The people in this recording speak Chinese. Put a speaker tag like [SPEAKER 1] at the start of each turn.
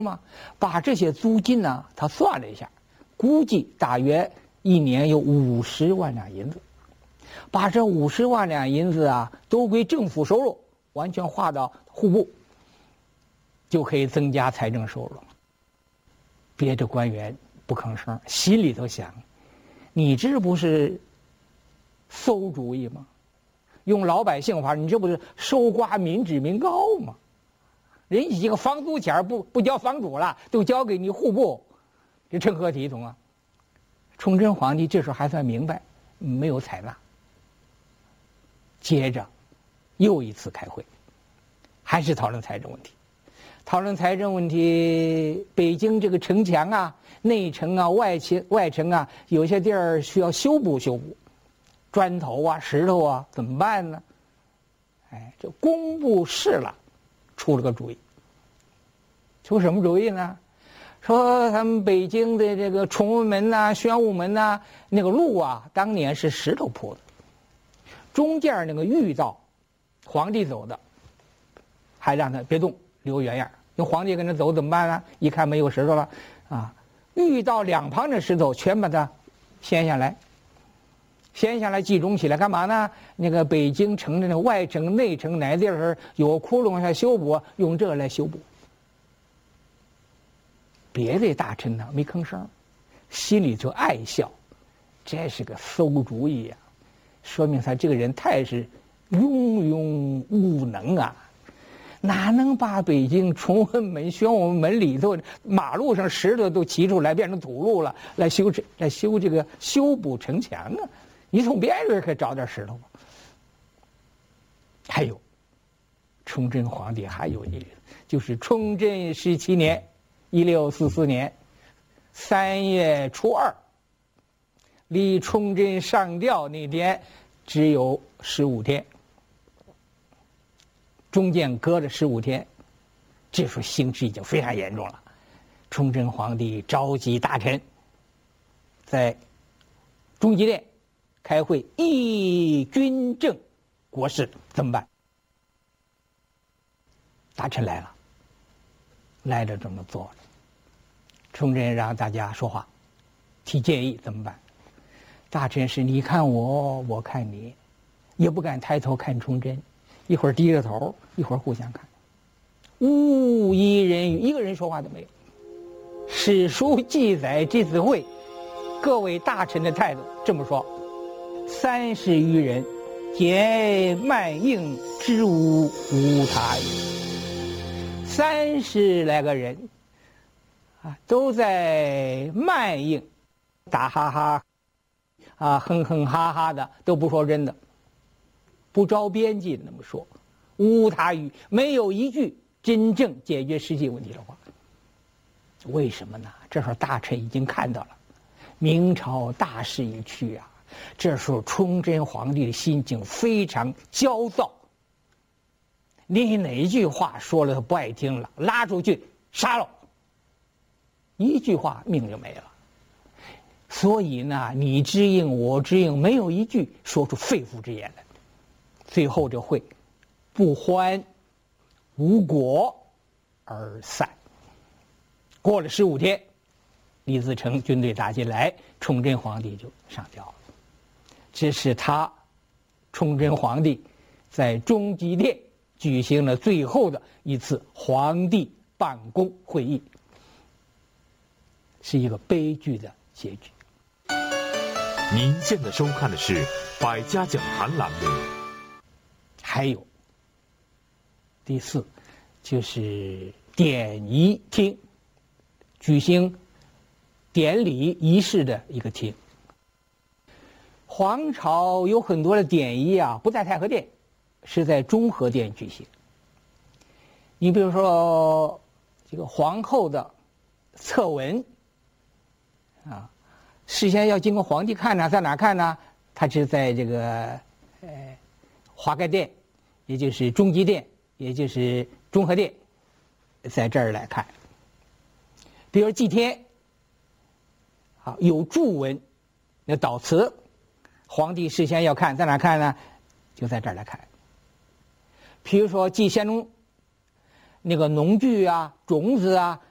[SPEAKER 1] 嘛，把这些租金呢，他算了一下，估计大约一年有50万两银子。把这50万两银子啊，都归政府收入，完全划到户部，就可以增加财政收入了。别的官员不吭声，心里头想：你这不是馊主意吗？用老百姓话，你这不是收刮民脂民膏吗？人家几个房租钱不交房主了，都交给你户部，这成何体统啊？崇祯皇帝这时候还算明白，没有采纳。接着又一次开会，还是讨论财政问题。讨论财政问题，北京这个城墙啊、内城啊、外城啊，有些地儿需要修补，砖头啊、石头啊，怎么办呢？这工部侍郎出了个主意。出什么主意呢？说咱们北京的这个崇文门呐、宣武门呐，那个路啊，当年是石头铺的，中间那个御道，皇帝走的，还让他别动，留原样。那皇帝跟着走怎么办呢？一看没有石头了，啊，御道两旁的石头全把它掀下来，集中起来干嘛呢？那个北京城的那个外城、内城哪地儿有窟窿要修补，用这个来修补。别的大臣呢没吭声，心里就爱笑，这是个馊主意呀，说明他这个人太是庸庸无能啊，哪能把北京崇文门、宣武门里头马路上石头都骑出来变成土路了，来修这个修补城墙啊？你从别人可以找点石头吧。还有，崇祯皇帝还有一个，就是崇祯17年，1644年3月初2，离崇祯上吊那天只有15天，中间隔了15天，这时候形势已经非常严重了。崇祯皇帝召集大臣，在中极殿开会议军政国事怎么办？大臣来了这么做了。崇祯让大家说话，提建议怎么办？大臣是你看我，我看你，也不敢抬头看崇祯，一会儿低着头，一会儿互相看，无一人语，一个人说话都没有。史书记载这次会各位大臣的态度这么说：30余人，皆慢应之无他语。30来个人啊，都在慢应，打哈哈啊，哼哼哈哈的，都不说真的，不着边际的那么说，无他语，没有一句真正解决实际问题的话。为什么呢？这时候大臣已经看到了，明朝大势已去啊。这时候崇祯皇帝的心境非常焦躁，你哪句话说了他不爱听了，拉出去杀了，一句话命就没了。所以呢，你之应我之应，没有一句说出肺腑之言来。最后这会不欢无果而散。过了15天，李自成军队打进来，崇祯皇帝就上吊了。这是他崇祯皇帝在中极殿举行了最后的一次皇帝办公会议，是一个悲剧的结局。
[SPEAKER 2] 您现在收看的是百家讲坛栏目。
[SPEAKER 1] 还有第4，就是典仪厅，举行典礼仪式的一个厅。皇朝有很多的典仪啊，不在太和殿，是在中和殿举行。你比如说这个皇后的册文啊，事先要经过皇帝看呢，在哪看呢？他是在这个华盖殿，也就是中极殿，也就是中和殿，在这儿来看。比如祭天啊，有祝文，那悼词，皇帝事先要看，在哪看呢？就在这儿来看。比如说祭先农那个农具啊、种子啊，